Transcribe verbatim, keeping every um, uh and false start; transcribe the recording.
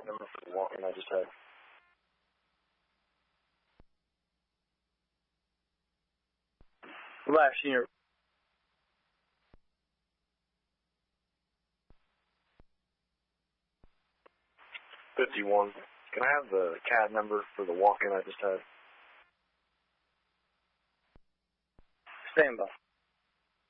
number for the walk-in I just had. Last year. fifty-one. Can I have the C A D number for the walk-in I just had? Stand by.